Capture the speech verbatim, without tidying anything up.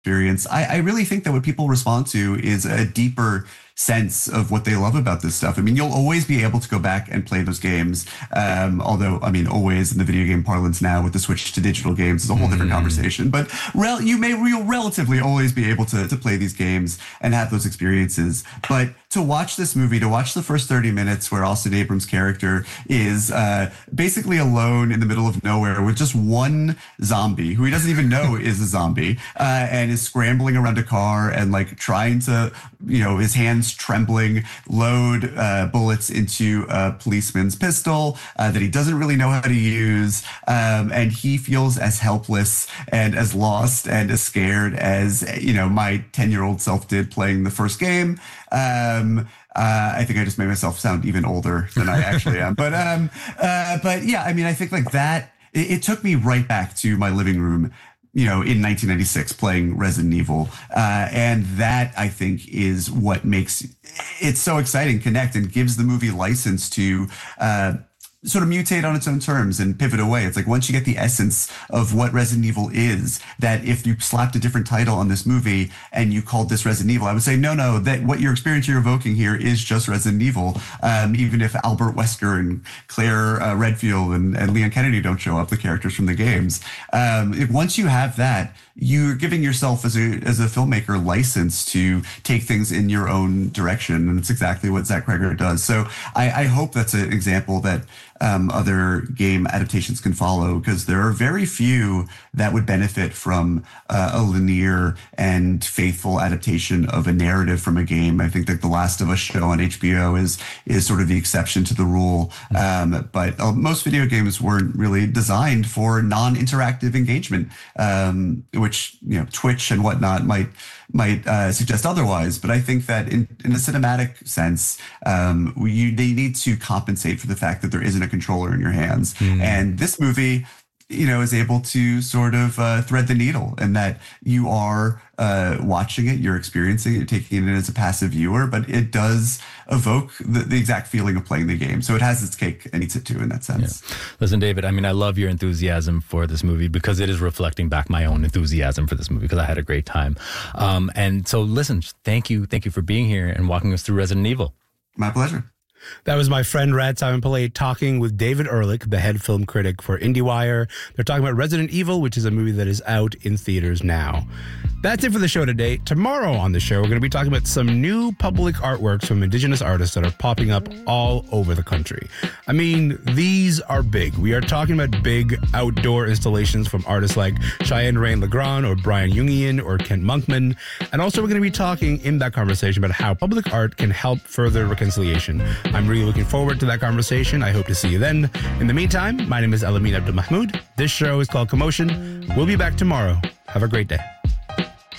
experience. I, I really think that what people respond to is a deeper sense of what they love about this stuff. I mean, you'll always be able to go back and play those games. Um, although, I mean, always in the video game parlance now with the switch to digital games is a whole mm. different conversation. But rel- you may real relatively always be able to, to play these games and have those experiences. But to watch this movie, to watch the first thirty minutes where Austin Abrams' character is uh, basically alone in the middle of nowhere with just one zombie who he doesn't even know is a zombie uh, and is scrambling around a car and like trying to, you know, his hands trembling, load uh, bullets into a policeman's pistol uh, that he doesn't really know how to use. Um, and he feels as helpless and as lost and as scared as, you know, my ten-year-old self did playing the first game. Um, uh, I think I just made myself sound even older than I actually am. But, um, uh, but yeah, I mean, I think like that, it, it took me right back to my living room, you know, in nineteen ninety-six playing Resident Evil. Uh, and that, I think, is what makes it so exciting, connect, and gives the movie license to uh, sort of mutate on its own terms and pivot away. It's like once you get the essence of what Resident Evil is, that if you slapped a different title on this movie and you called this Resident Evil, I would say, no, no, that what your experience you're evoking here is just Resident Evil. Um, even if Albert Wesker and Claire uh, Redfield and, and Leon Kennedy don't show up, the characters from the games. Um, if, once you have that, you're giving yourself as a as a filmmaker license to take things in your own direction. And it's exactly what Zach Cregger does. So I, I hope that's an example that um, other game adaptations can follow, because there are very few that would benefit from uh, a linear and faithful adaptation of a narrative from a game. I think that The Last of Us show on H B O is is sort of the exception to the rule. Um, but uh, most video games weren't really designed for non-interactive engagement, um, which, you know, Twitch and whatnot might might uh, suggest otherwise. But I think that in, in a cinematic sense, um, we, they need to compensate for the fact that there isn't a controller in your hands. Mm. And this movie, you know, is able to sort of uh, thread the needle, and that you are uh, watching it, you're experiencing it, you're taking it as a passive viewer, but it does evoke the, the exact feeling of playing the game. So it has its cake and eats it too in that sense. Yeah. Listen, David, I mean, I love your enthusiasm for this movie because it is reflecting back my own enthusiasm for this movie because I had a great time. Um, and so listen, thank you. Thank you for being here and walking us through Resident Evil. My pleasure. That was my friend Rad Simon Pillay talking with David Ehrlich, the head film critic for IndieWire. They're talking about Resident Evil, which is a movie that is out in theaters now. That's it for the show today. Tomorrow on the show, we're going to be talking about some new public artworks from Indigenous artists that are popping up all over the country. I mean, these are big. We are talking about big outdoor installations from artists like Cheyenne Rain Legrand or Brian Jungian or Kent Monkman. And also we're going to be talking in that conversation about how public art can help further reconciliation. I'm really looking forward to that conversation. I hope to see you then. In the meantime, my name is Elamin Abdul Mahmoud. This show is called Commotion. We'll be back tomorrow. Have a great day.